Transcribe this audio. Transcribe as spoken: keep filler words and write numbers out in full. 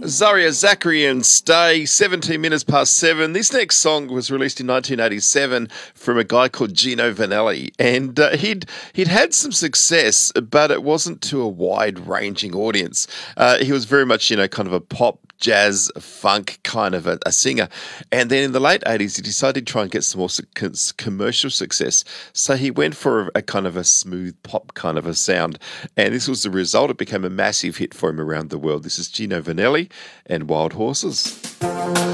Zaria Zachary and Stay, seventeen minutes past seven. This next song was released in nineteen eighty-seven from a guy called Gino Vanelli. And uh, he'd he'd had some success, but it wasn't to a wide-ranging audience. Uh, he was very much, you know, kind of a pop, jazz, funk kind of a, a singer. And then in the late eighties, he decided to try and get some more su- commercial success. So he went for a, a kind of a smooth pop kind of a sound. And this was the result. It became a massive hit for him around the world. This is Gino Vanelli and Wild Horses.